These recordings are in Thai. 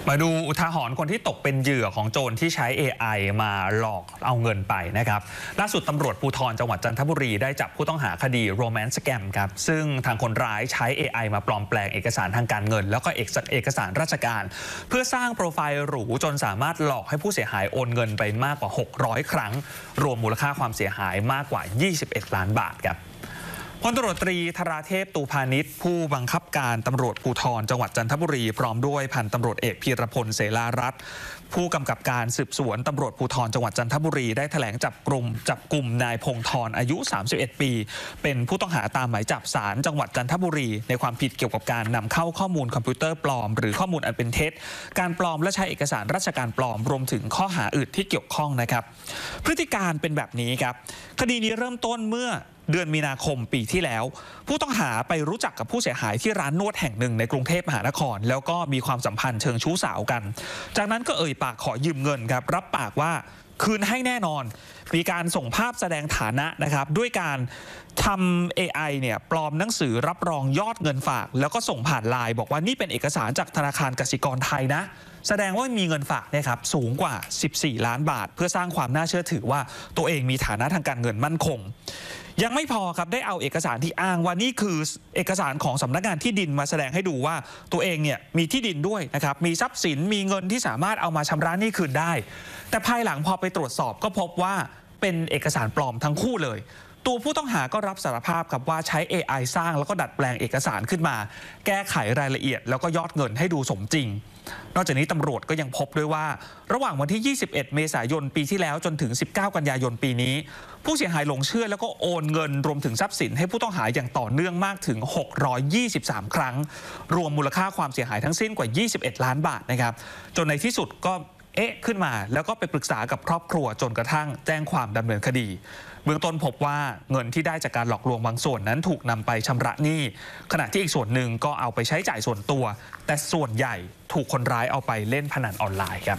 มาดูอุทาหรณ์คนที่ตกเป็นเหยื่อของโจรที่ใช้ AI มาหลอกเอาเงินไปนะครับล่าสุดตำรวจภูธรจังหวัดจันทบุรีได้จับผู้ต้องหาคดีโรแมนต์สแกมครับซึ่งทางคนร้ายใช้ AI มาปลอมแปลงเอกสารทางการเงินแล้วก็เอกสารราชการเพื่อสร้างโปรไฟล์หรูจนสามารถหลอกให้ผู้เสียหายโอนเงินไปมากกว่า600ครั้งรวมมูลค่าความเสียหายมากกว่า21ล้านบาทครับพลตำรวจตรีธราเทพตูพานิชผู้บังคับการตำรวจภูธรจังหวัดจันทบุรีพร้อมด้วยพันตำรวจเอกพีรพลเสลารัตน์ผู้กำกับการสืบสวนตำรวจภูธรจังหวัดจันทบุรีได้แถลงจับกลุ่มนายพงธรอายุ31ปีเป็นผู้ต้องหาตามหมายจับศาลจังหวัดจันทบุรีในความผิดเกี่ยวกับการนำเข้าข้อมูลคอมพิวเตอร์ปลอมหรือข้อมูลอันเป็นเท็จการปลอมและใช้เอกสารราชการปลอมรวมถึงข้อหาอื่นที่เกี่ยวข้องนะครับพฤติการเป็นแบบนี้ครับคดีนี้เริ่มต้นเมื่อเดือนมีนาคมปีที่แล้วผู้ต้องหาไปรู้จักกับผู้เสียหายที่ร้านนวดแห่งหนึ่งในกรุงเทพมหานครแล้วก็มีความสัมพันธ์เชิงชู้สาวกันจากนั้นก็เอ่ยปากขอยืมเงินครับรับปากว่าคืนให้แน่นอนมีการส่งภาพแสดงฐานะนะครับด้วยการทำ AI เนี่ยปลอมหนังสือรับรองยอดเงินฝากแล้วก็ส่งผ่านไลน์บอกว่านี่เป็นเอกสารจากธนาคารกสิกรไทยนะแสดงว่ามีเงินฝากนะครับสูงกว่า14ล้านบาทเพื่อสร้างความน่าเชื่อถือว่าตัวเองมีฐานะทางการเงินมั่นคงยังไม่พอครับได้เอาเอกสารที่อ้างว่านี่คือเอกสารของสำนักงานที่ดินมาแสดงให้ดูว่าตัวเองเนี่ยมีที่ดินด้วยนะครับมีทรัพย์สินมีเงินที่สามารถเอามาชำระหนี้คืนได้แต่ภายหลังพอไปตรวจสอบก็พบว่าเป็นเอกสารปลอมทั้งคู่เลยตัวผู้ต้องหาก็รับสารภาพกับว่าใช้ AI สร้างแล้วก็ดัดแปลงเอกสารขึ้นมาแก้ไขรายละเอียดแล้วก็ยอดเงินให้ดูสมจริงนอกจากนี้ตำรวจก็ยังพบด้วยว่าระหว่างวันที่21เมษายนปีที่แล้วจนถึง19กันยายนปีนี้ผู้เสียหายหลงเชื่อแล้วก็โอนเงินรวมถึงทรัพย์สินให้ผู้ต้องหาอย่างต่อเนื่องมากถึง623ครั้งรวมมูลค่าความเสียหายทั้งสิ้นกว่า21ล้านบาทนะครับจนในที่สุดก็ขึ้นมาแล้วก็ไปปรึกษากับครอบครัวจนกระทั่งแจ้งความดำเนินคดีเบื้องต้นพบว่าเงินที่ได้จากการหลอกลวงบางส่วนนั้นถูกนำไปชำระหนี้ขณะที่อีกส่วนหนึ่งก็เอาไปใช้จ่ายส่วนตัวแต่ส่วนใหญ่ถูกคนร้ายเอาไปเล่นพนันออนไลน์ครับ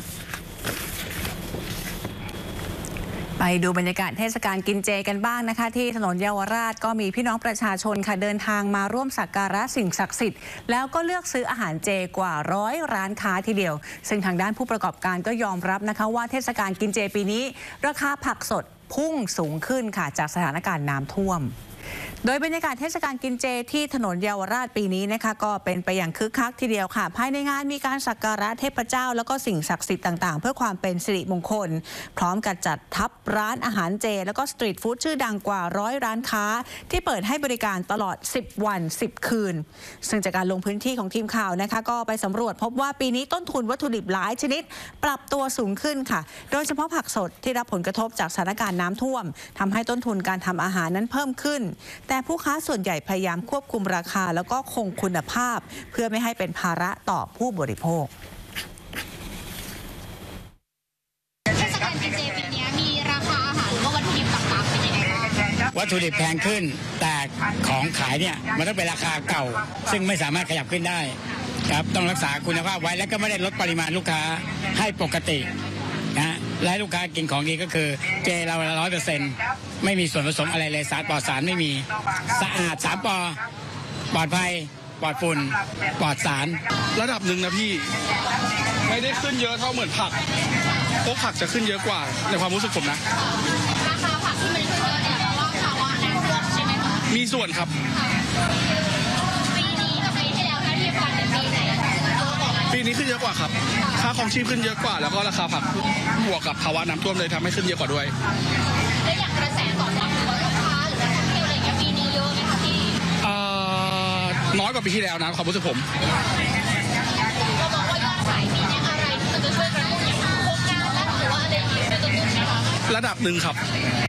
ไปดูบรรยากาศเทศกาลกินเจกันบ้างนะคะที่ถนนเยาวราชก็มีพี่น้องประชาชนค่ะเดินทางมาร่วมสักการะสิ่งศักดิ์สิทธิ์แล้วก็เลือกซื้ออาหารเจกว่า100ร้านค้าทีเดียวซึ่งทางด้านผู้ประกอบการก็ยอมรับนะคะว่าเทศกาลกินเจปีนี้ราคาผักสดพุ่งสูงขึ้นค่ะจากสถานการณ์น้ำท่วมโดยบรรยากาศเทศกาลกินเจที่ถนนเยาวราชปีนี้นะคะก็เป็นไปอย่างคึกคักทีเดียวค่ะภายในงานมีการสักการะเทพเจ้าแล้วก็สิ่งศักดิ์สิทธิ์ต่างๆเพื่อความเป็นสิริมงคลพร้อมกับจัดทับร้านอาหารเจแล้วก็สตรีทฟู้ดชื่อดังกว่า100ร้านค้าที่เปิดให้บริการตลอด10วัน10คืนซึ่งจากการลงพื้นที่ของทีมข่าวนะคะก็ไปสำรวจพบว่าปีนี้ต้นทุนวัตถุดิบหลายชนิดปรับตัวสูงขึ้นค่ะโดยเฉพาะผักสดที่รับผลกระทบจากสถานการณ์น้ำท่วมทำให้ต้นทุนการทำอาหารนั้นเพิ่มขึ้นแต่ผู้ค้าส่วนใหญ่พยายามควบคุมราคาแล้วก็คงคุณภาพเพื่อไม่ให้เป็นภาระต่อผู้บริโภคเทศกาลกินเจปีนี้มีราคาอาหารหรือว่าวัตถุดิบต่างๆเป็นยังไงบ้างวัตถุดิบแพงขึ้นแต่ของขายเนี่ยมันต้องเป็นราคาเก่าซึ่งไม่สามารถขยับขึ้นได้ครับต้องรักษาคุณภาพไว้และก็ไม่ได้ลดปริมาณลูกค้าให้ปกตินะและลูกค้ากินของดีก็คือเจเรา100%ไม่มีส่วนผสมอะไรเลยสารปลอดสารไม่มีสะอาด3 ปอปลอดภัยปลอดฝุ่นปลอดสารระดับหนึ่งนะพี่ไม่ได้ขึ้นเยอะเท่าเหมือนผักพวกผักจะขึ้นเยอะกว่าในความรู้สึกผมนะราคาผักที่มันขึ้นเยอะเนี่ยเพราะว่าภาวะน้ำท่วมใช่ไหมคะมีส่วนครับปีนี้กับปีที่แล้วนะที่ผ่านเป็นปีไหนปีนี้ขึ้นเยอะกว่าครับค่าของชีพขึ้นเยอะกว่าแล้วก็ราคาผักบวกกับภาวะน้ำท่วมเลยทำให้ขึ้นเยอะกว่าด้วยและอย่างกระแสตอบรับของลูกค้าหรือนักท่องเที่ยวอะไรอย่างเงี้ยปีนี้เยอะไหมคะพี่น้อยกว่าปีที่แล้วนะความรู้สึกผมเราบอกว่ายอดขายปีนี้อะไรที่มันจะช่วยกระตุ้นอย่างโครงการหรือว่าอะไรอย่างเงี้ยช่วยกระตุ้นไหมคะระดับหนึ่งครับ